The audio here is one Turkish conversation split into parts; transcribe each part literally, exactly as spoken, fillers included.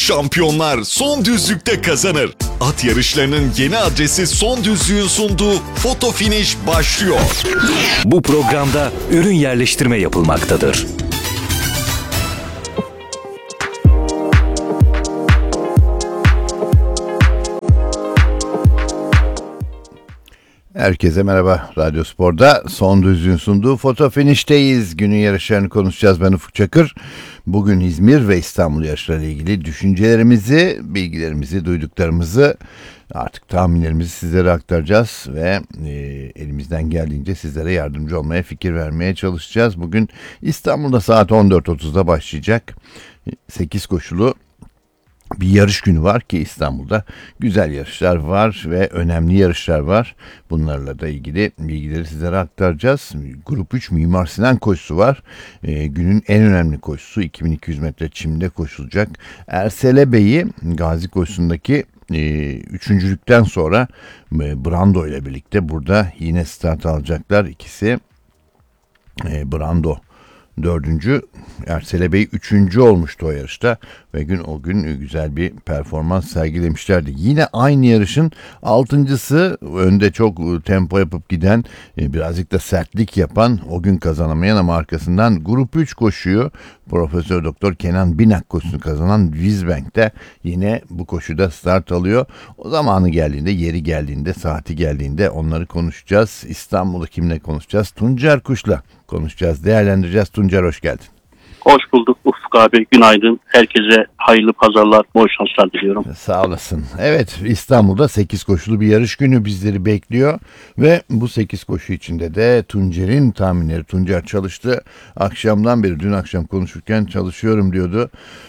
Şampiyonlar son düzlükte kazanır. At yarışlarının yeni adresi Son Düzlük'ün sunduğu Foto Finish başlıyor. Bu programda ürün yerleştirme yapılmaktadır. Herkese merhaba. Radyo Spor'da Son Düzlük'ün sunduğu Foto Finish'teyiz. Günün yarışlarını konuşacağız. Ben Ufuk Çakır. Bugün İzmir ve İstanbul yarışlarıyla ilgili düşüncelerimizi, bilgilerimizi, duyduklarımızı, artık tahminlerimizi sizlere aktaracağız ve e, elimizden geldiğince sizlere yardımcı olmaya, fikir vermeye çalışacağız. Bugün İstanbul'da saat on dört otuzda başlayacak sekiz koşulu bir yarış günü var ki İstanbul'da güzel yarışlar var ve önemli yarışlar var. Bunlarla da ilgili bilgileri sizlere aktaracağız. Grup üç Mimar Sinan koşusu var. E, günün en önemli koşusu iki bin iki yüz metre çimde koşulacak. Ersele Bey'i Gazi koşusundaki e, üçüncülükten sonra e, Brando ile birlikte burada yine start alacaklar. İkisi e, Brando dördüncü, Ersele Bey üçüncü olmuştu o yarışta ve gün o gün güzel bir performans sergilemişlerdi. Yine aynı yarışın altıncısı, önde çok tempo yapıp giden, birazcık da sertlik yapan, o gün kazanamayan ama arkasından grup üç koşuyu Profesör Doktor Kenan Binak koşusunu kazanan Wizbank de yine bu koşuda start alıyor. O zamanı geldiğinde, yeri geldiğinde, saati geldiğinde onları konuşacağız. İstanbul'da kimle konuşacağız? Tuncer Kuş'la konuşacağız, değerlendireceğiz. Tuncer, hoş geldin. Hoş bulduk Ufuk abi, günaydın. Herkese hayırlı pazarlar, bol şanslar diliyorum. Sağ olasın. Evet, İstanbul'da sekiz koşulu bir yarış günü bizleri bekliyor ve bu sekiz koşu içinde de Tuncer'in tahminleri, Tuncer çalıştı. Akşamdan beri, dün akşam konuşurken çalışıyorum diyordu.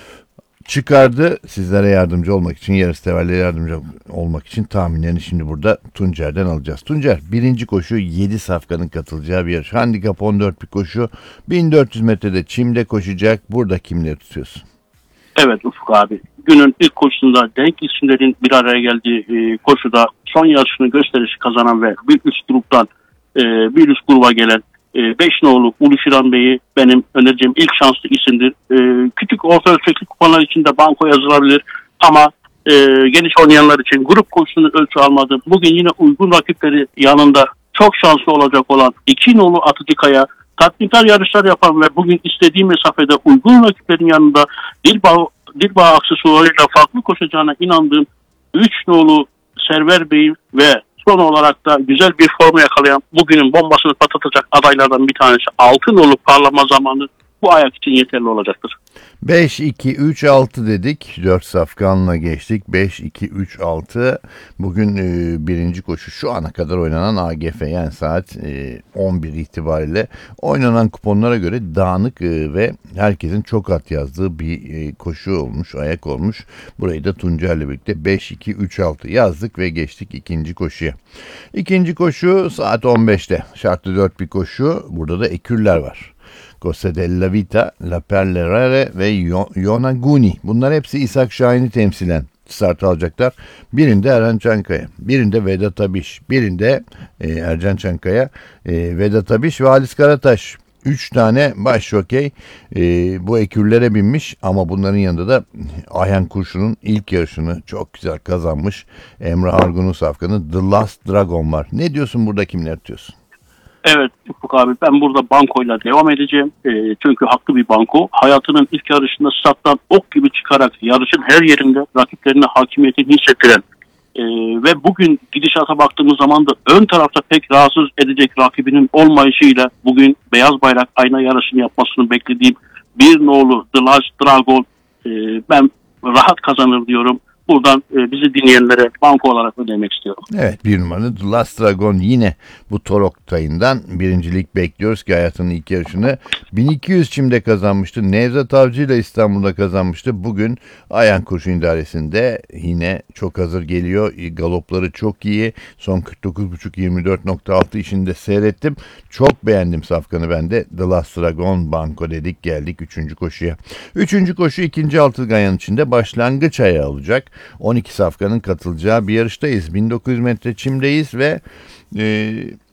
Çıkardı, sizlere yardımcı olmak için, yarışseverlere yardımcı olmak için tahminlerini şimdi burada Tuncer'den alacağız. Tuncer, birinci koşu yedi safkanın katılacağı bir yarış. Handikap on dört bir koşu. bin dört yüz metrede çimde koşacak. Burada kimleri tutuyorsun? Evet Ufuk abi, günün ilk koşusunda denk isimlerin bir araya geldiği e, koşuda son yarışını gösterişi kazanan ve bir üst gruptan e, bir üst gruba gelen beş nolu Uluşiran Bey'i benim önereceğim ilk şanslı isimdir. E, küçük orta ölçekli kupalar için de banko yazılabilir ama e, geniş oynayanlar için grup koşusunu ölçü almadı. Bugün yine uygun rakipleri yanında çok şanslı olacak olan iki nolu Atıcıkaya, tatminkar yarışlar yapan ve bugün istediği mesafede uygun rakiplerin yanında Dilbağ, Dilbağ aksesuarıyla farklı koşacağına inandığım üç nolu Server Bey ve son olarak da güzel bir formu yakalayan, bugünün bombasını patlatacak adaylardan bir tanesi altın olup parlama zamanı bu ayak için yeterli olacaktır. beş iki üç altı dedik. dört safkanla geçtik. beş iki üç altı. Bugün e, birinci koşu şu ana kadar oynanan A G F, yani saat e, on bir itibariyle oynanan kuponlara göre dağınık e, ve herkesin çok at yazdığı bir e, koşu olmuş, ayak olmuş. Burayı da Tuncer'le birlikte beş iki üç altı yazdık ve geçtik ikinci koşuya. İkinci koşu saat on beşte. Şartlı dört bir koşu. Burada da ekürler var. Cosa della Vita, La Perlerare ve Yonaguni. Bunlar hepsi İshak Şahin'i temsilen start alacaklar. Birinde Erhan Çankaya, birinde Vedat Abiş, birinde e, Ercan Çankaya, e, Vedat Abiş ve Halis Karataş. Üç tane baş jokey e, bu ekürlere binmiş ama bunların yanında da Ayhan Kurşun'un ilk yarışını çok güzel kazanmış Emrah Argun'un safkanı The Last Dragon var. Ne diyorsun, burada kimler tutuyorsun? Evet Ufuk abi, ben burada bankoyla devam edeceğim. E, çünkü haklı bir banko. Hayatının ilk yarışında stat'tan ok gibi çıkarak yarışın her yerinde rakiplerine hakimiyetini hissettiren e, ve bugün gidişata baktığımız zaman da ön tarafta pek rahatsız edecek rakibinin olmayışıyla bugün beyaz bayrak ayna yarışını yapmasını beklediğim bir nolu The Last Dragon e, ben rahat kazanır diyorum. Buradan e, bizi dinleyenlere banko olarak ödemek istiyorum. Evet, bir numaralı The Last Dragon yine bu Torok tayından birincilik bekliyoruz ki hayatının ilk yarışını bin iki yüz çimde kazanmıştı. Nevzat Avcı ile İstanbul'da kazanmıştı. Bugün Ayhan Kurşun idaresinde yine çok hazır geliyor. Galopları çok iyi. Son kırk dokuz buçuk yirmi dört nokta altı işini de seyrettim. Çok beğendim safkanı ben de. The Last Dragon banko dedik, geldik üçüncü koşuya. Üçüncü koşu ikinci Altılganyan içinde başlangıç ayağı olacak. on iki safkanın katılacağı bir yarıştayız. bin dokuz yüz metre çimdeyiz ve e,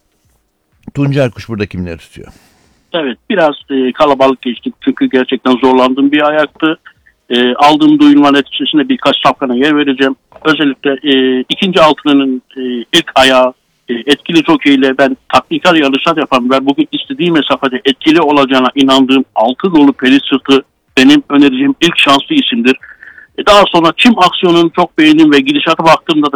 Tuncer Kuş burada kimleri tutuyor? Evet, biraz e, kalabalık geçtik çünkü gerçekten zorlandığım bir ayaktı. E, E, aldığım duyumlar neticesinde birkaç safkana yer vereceğim. Özellikle e, ikinci altının e, ilk ayağı e, etkili jokeyle ben taknikal yarışlar yapan ve bugün istediği mesafede etkili olacağına inandığım altı dolu Peri Sırtı benim önereceğim ilk şanslı isimdir. E, daha sonra Çim Aksiyon'un çok beğendim ve gidişata baktığımda da